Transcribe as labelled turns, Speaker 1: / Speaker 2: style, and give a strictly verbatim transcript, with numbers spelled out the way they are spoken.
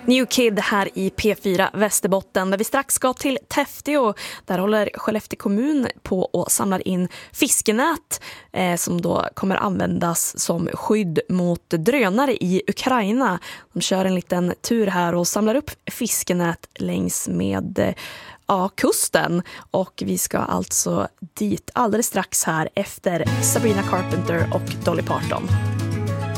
Speaker 1: New Kid här i P fyra Västerbotten, där vi strax ska till Täftio. Där håller Skellefteå kommun på och samlar in fiskenät eh, som då kommer användas som skydd mot drönare i Ukraina. De kör en liten tur här och samlar upp fiskenät längs med eh, ja, kusten. Och vi ska alltså dit alldeles strax här efter Sabrina Carpenter och Dolly Parton.